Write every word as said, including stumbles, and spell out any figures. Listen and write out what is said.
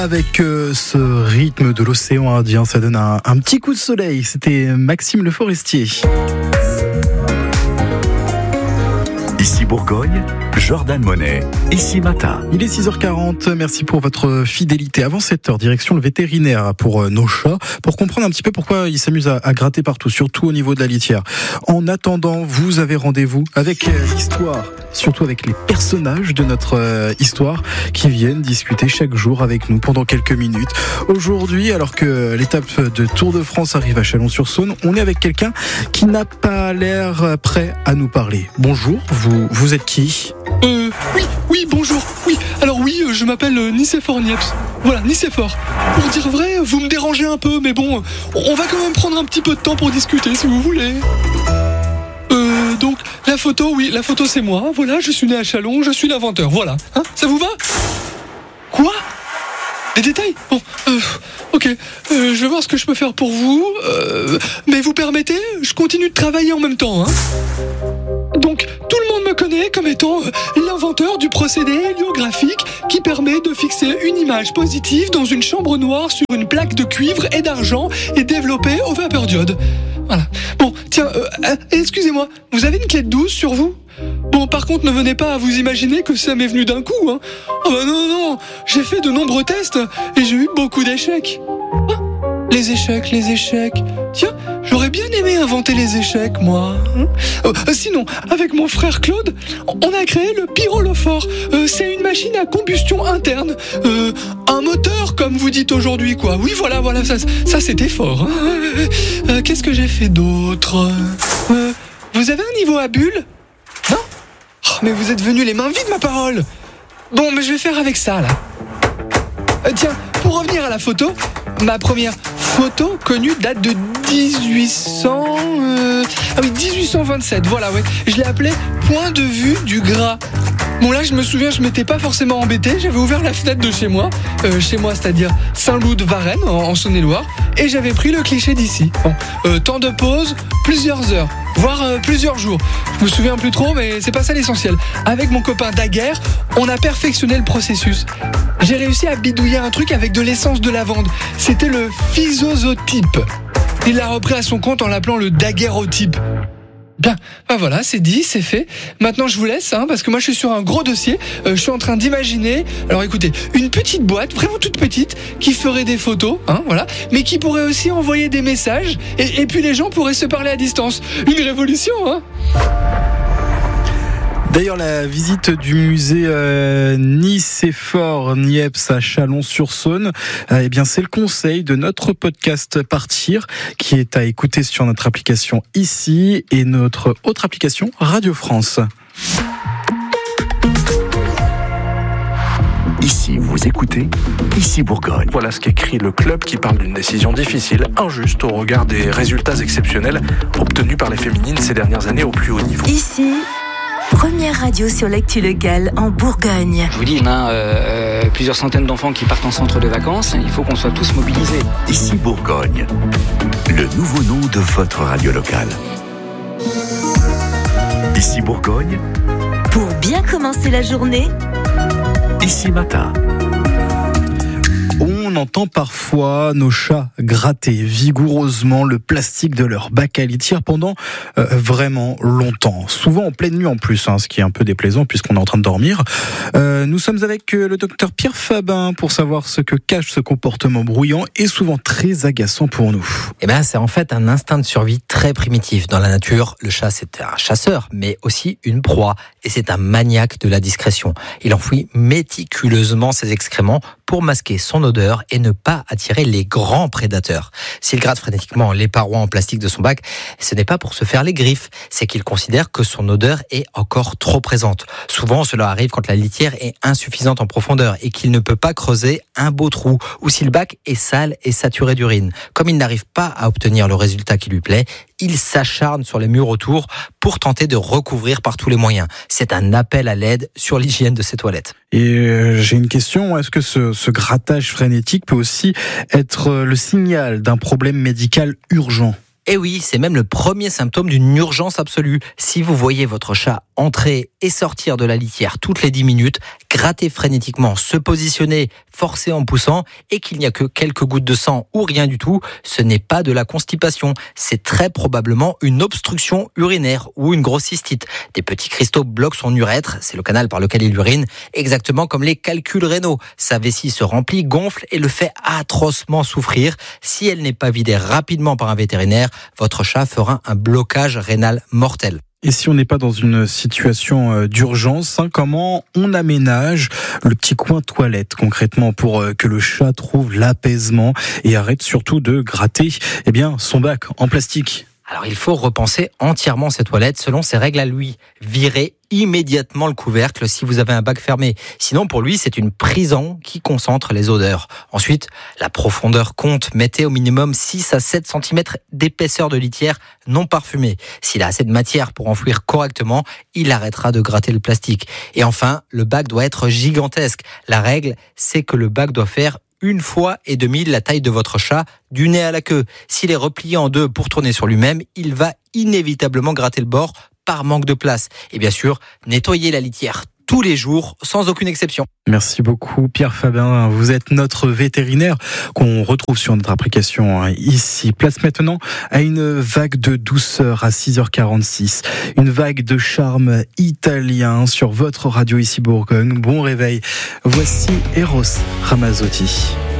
Avec euh, ce rythme de l'océan Indien, ça donne un, un petit coup de soleil. C'était Maxime Le Forestier. Ici Bourgogne, Jordan Monet, ici Matin. Il est six heures quarante, merci pour votre fidélité. Avant sept heures, direction le vétérinaire pour nos chats, pour comprendre un petit peu pourquoi ils s'amusent à, à gratter partout, surtout au niveau de la litière. En attendant, vous avez rendez-vous avec l'histoire, surtout avec les personnages de notre euh, histoire qui viennent discuter chaque jour avec nous pendant quelques minutes. Aujourd'hui, alors que l'étape de Tour de France arrive à Chalon-sur-Saône, on est avec quelqu'un qui n'a pas l'air prêt à nous parler. Bonjour, vous, vous êtes qui ? Euh, oui, oui, bonjour, oui. Alors oui, euh, je m'appelle euh, Nicéphore Niepce. Voilà, Nicéphore. Pour dire vrai, vous me dérangez un peu, mais bon, on va quand même prendre un petit peu de temps pour discuter, si vous voulez. Euh, donc, la photo, oui, la photo c'est moi. Voilà, je suis né à Chalon, je suis l'inventeur, voilà. Hein, ça vous va ? Quoi ? Des détails ? Bon, euh, ok, euh, je vais voir ce que je peux faire pour vous. Euh, mais vous permettez, je continue de travailler en même temps, hein. Donc, tout le monde me connaît comme étant l'inventeur du procédé héliographique qui permet de fixer une image positive dans une chambre noire sur une plaque de cuivre et d'argent et développée au vapeur-diode. Voilà. Bon, tiens, euh, excusez-moi, vous avez une clé de douze sur vous ? Bon, par contre, ne venez pas à vous imaginer que ça m'est venu d'un coup, hein. Oh bah non, non, j'ai fait de nombreux tests et j'ai eu beaucoup d'échecs. Ah, les échecs, les échecs. Tiens, j'aurais bien aimé inventer les échecs, moi. Euh, sinon, avec mon frère Claude, on a créé le pyrolophore. Euh, c'est une machine à combustion interne. Euh, un moteur, comme vous dites aujourd'hui, quoi. Oui, voilà, voilà, ça, ça c'était fort. Hein. Euh, qu'est-ce que j'ai fait d'autre ? euh, Vous avez un niveau à bulles ? Non ? Oh, mais vous êtes venus les mains vides, ma parole. Bon, mais je vais faire avec ça, là. Euh, tiens, pour revenir à la photo, ma première photo connue date de dix-huit cents... Euh, ah oui, dix-huit cent vingt-sept, voilà, ouais. Je l'ai appelé « Point de vue du gras ». Bon, là, je me souviens, je m'étais pas forcément embêté. J'avais ouvert la fenêtre de chez moi. Euh, chez moi, c'est-à-dire Saint-Loup-de-Varennes, en, en Saône-et-Loire. Et j'avais pris le cliché d'ici. Bon, euh, temps de pause, plusieurs heures, voire euh, plusieurs jours. Je me souviens plus trop, mais c'est pas ça l'essentiel. Avec mon copain Daguerre, on a perfectionné le processus. J'ai réussi à bidouiller un truc avec de l'essence de lavande. C'était le physosotype. Il l'a repris à son compte en l'appelant le daguerreotype. Bien, ben voilà, c'est dit, c'est fait. Maintenant, je vous laisse, hein, parce que moi, je suis sur un gros dossier. Euh, je suis en train d'imaginer, alors écoutez, une petite boîte, vraiment toute petite, qui ferait des photos, hein, voilà, mais qui pourrait aussi envoyer des messages, et, et puis les gens pourraient se parler à distance. Une révolution, hein. D'ailleurs, la visite du musée euh, Nicéphore Niepce à Chalon-sur-Saône, euh, eh bien, c'est le conseil de notre podcast Partir, qui est à écouter sur notre application ici et notre autre application Radio France. Ici, vous écoutez, ici Bourgogne. Voilà ce qu'écrit le club qui parle d'une décision difficile, injuste au regard des résultats exceptionnels obtenus par les féminines ces dernières années au plus haut niveau. Ici, première radio sur l'actu locale en Bourgogne. Je vous dis, on a euh, plusieurs centaines d'enfants qui partent en centre de vacances. Il faut qu'on soit tous mobilisés. Ici Bourgogne, le nouveau nom de votre radio locale. Ici Bourgogne, pour bien commencer la journée, ici Matin. On entend parfois nos chats gratter vigoureusement le plastique de leur bac à litière pendant euh, vraiment longtemps. Souvent en pleine nuit en plus, hein, ce qui est un peu déplaisant puisqu'on est en train de dormir. Euh, nous sommes avec euh, le docteur Pierre Fabin pour savoir ce que cache ce comportement bruyant et souvent très agaçant pour nous. Eh ben, c'est en fait un instinct de survie très primitif. Dans la nature, le chat c'est un chasseur, mais aussi une proie. Et c'est un maniaque de la discrétion. Il enfouit méticuleusement ses excréments pour masquer son odeur et ne pas attirer les grands prédateurs. S'il gratte frénétiquement les parois en plastique de son bac, ce n'est pas pour se faire les griffes, c'est qu'il considère que son odeur est encore trop présente. Souvent, cela arrive quand la litière est insuffisante en profondeur et qu'il ne peut pas creuser un beau trou, ou si le bac est sale et saturé d'urine. Comme il n'arrive pas à obtenir le résultat qui lui plaît, il s'acharne sur les murs autour pour tenter de recouvrir par tous les moyens. C'est un appel à l'aide sur l'hygiène de ses toilettes. Et euh, j'ai une question, est-ce que ce, ce grattage frénétique peut aussi être le signal d'un problème médical urgent ? Et oui, c'est même le premier symptôme d'une urgence absolue. Si vous voyez votre chat entrer et sortir de la litière toutes les dix minutes, gratter frénétiquement, se positionner, forcer en poussant, et qu'il n'y a que quelques gouttes de sang ou rien du tout, ce n'est pas de la constipation. C'est très probablement une obstruction urinaire ou une grosse cystite. Des petits cristaux bloquent son urètre, c'est le canal par lequel il urine, exactement comme les calculs rénaux. Sa vessie se remplit, gonfle et le fait atrocement souffrir. Si elle n'est pas vidée rapidement par un vétérinaire, votre chat fera un blocage rénal mortel. Et si on n'est pas dans une situation d'urgence, hein, comment on aménage le petit coin toilette concrètement pour que le chat trouve l'apaisement et arrête surtout de gratter eh bien, son bac en plastique ? Alors il faut repenser entièrement ses toilettes selon ses règles à lui. Virez immédiatement le couvercle si vous avez un bac fermé. Sinon pour lui c'est une prison qui concentre les odeurs. Ensuite, la profondeur compte. Mettez au minimum six à sept centimètres d'épaisseur de litière non parfumée. S'il a assez de matière pour enfouir correctement, il arrêtera de gratter le plastique. Et enfin, le bac doit être gigantesque. La règle, c'est que le bac doit faire une fois et demie la taille de votre chat, du nez à la queue. S'il est replié en deux pour tourner sur lui-même, il va inévitablement gratter le bord par manque de place. Et bien sûr, nettoyez la litière tous les jours, sans aucune exception. Merci beaucoup Pierre Fabin, vous êtes notre vétérinaire qu'on retrouve sur notre application ici. Place maintenant à une vague de douceur à six heures quarante-six, une vague de charme italien sur votre radio ici Bourgogne. Bon réveil, voici Eros Ramazzotti.